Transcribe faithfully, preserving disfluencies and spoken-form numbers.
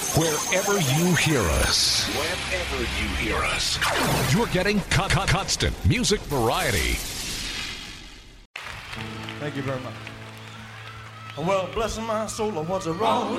Wherever you hear us, wherever you hear us, you're getting con- con- constant music variety. Thank you very much. Well, bless my soul, I was a wrong.